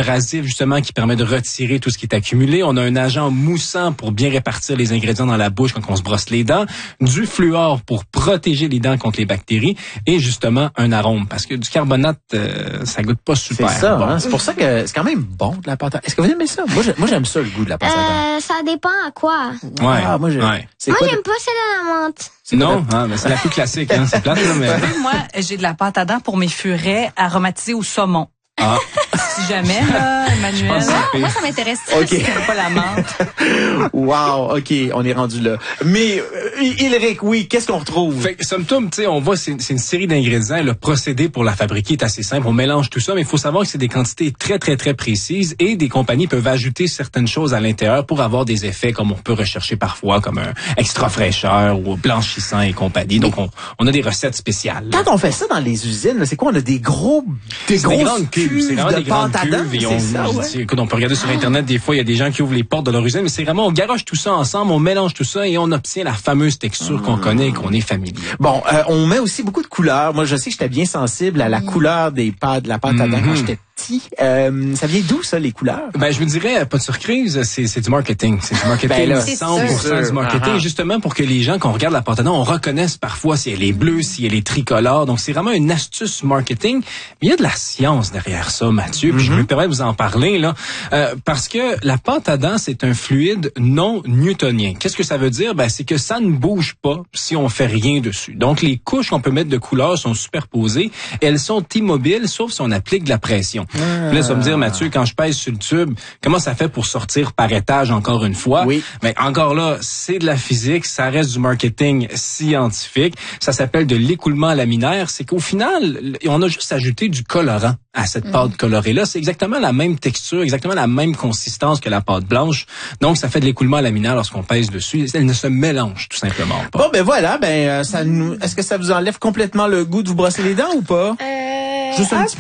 abrasif, justement, qui permet de retirer tout ce qui est accumulé. On a un agent moussant pour bien répartir les ingrédients dans la bouche quand on se brosse les dents. Du fluor pour protéger les dents contre les bactéries. Et justement, un arôme. Parce que du carbonate, ça goûte pas super. C'est ça, bon. hein? C'est pour ça que c'est quand même bon de la pâte à dents. Est-ce que vous aimez ça? Moi, j'aime ça, le goût de la pâte à dents. Ça dépend à quoi. Ouais. Ah, moi, j'aime Pas celle à la menthe. Non, mais c'est la plus classique, hein. C'est plate, là, mais... Moi, j'ai de la pâte à dents pour mes furets aromatisés au saumon. Ah. Si jamais, là, Emmanuel. Moi, ça m'intéresse. OK. Pas la menthe. Wow, OK, on est rendu là. Mais, Ilric, oui, qu'est-ce qu'on retrouve? Fait que, somme toute, tu sais, on voit, c'est une série d'ingrédients. Le procédé pour la fabriquer est assez simple. On mélange tout ça, mais il faut savoir que c'est des quantités très, très, très précises et des compagnies peuvent ajouter certaines choses à l'intérieur pour avoir des effets comme on peut rechercher parfois, comme un extra fraîcheur ou blanchissant et compagnie. Donc, on a des recettes spéciales. Quand on fait ça dans les usines, là, c'est quoi? On a des grosses grandes cuves. C'est vraiment des grandes pâte à dents, cuves. Et c'est ça, ouais. Écoute, on peut regarder sur Internet, des fois, il y a des gens qui ouvrent les portes de leur usine, mais c'est vraiment, on garoche tout ça ensemble, on mélange tout ça et on obtient la fameuse texture qu'on connaît et qu'on est familier. Bon, on met aussi beaucoup de couleurs. Moi, je sais que j'étais bien sensible à la couleur de la pâte à dents quand j'étais petit. Ça vient d'où, ça, les couleurs? Ben, je me dirais, pas de surprise, c'est du marketing. C'est du marketing, Ben là, 100% du marketing. Uh-huh. Justement, pour que les gens, quand on regarde la pâte à dents, on reconnaisse parfois si elle est bleue, si elle est tricolore. Donc, c'est vraiment une astuce marketing. Mais il y a de la science derrière ça, Mathieu. Puis je me permets de vous en parler, là. Parce que la pâte à dents, c'est un fluide non newtonien. Qu'est-ce que ça veut dire? Ben, c'est que ça ne bouge pas si on fait rien dessus. Donc, les couches qu'on peut mettre de couleurs sont superposées. Et elles sont immobiles, sauf si on applique de la pression. Là, ça va me dire, Mathieu, quand je pèse sur le tube, comment ça fait pour sortir par étage encore une fois? Oui. Mais encore là, c'est de la physique, ça reste du marketing scientifique. Ça s'appelle de l'écoulement laminaire. C'est qu'au final, on a juste ajouté du colorant à cette pâte colorée-là. C'est exactement la même texture, exactement la même consistance que la pâte blanche. Donc, ça fait de l'écoulement laminaire lorsqu'on pèse dessus. Elle ne se mélange tout simplement pas. Bon, ben voilà, est-ce que ça vous enlève complètement le goût de vous brosser les dents ou pas? Juste un petit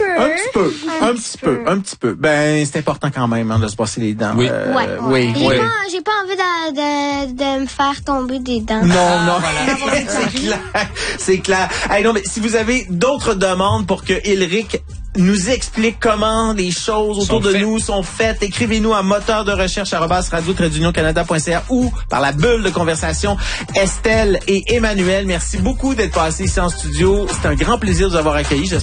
peu. Ben, c'est important quand même, hein, de se brosser les dents. Oui. Oui. J'ai pas envie de me faire tomber des dents. Non, c'est clair. Hey, non, mais si vous avez d'autres demandes pour que Ilric nous explique comment les choses autour de nous sont faites, écrivez-nous à moteur-de-recherche@radio-canada.ca ou par la bulle de conversation Estelle et Emmanuel. Merci beaucoup d'être passés ici en studio. C'est un grand plaisir de vous avoir accueillis.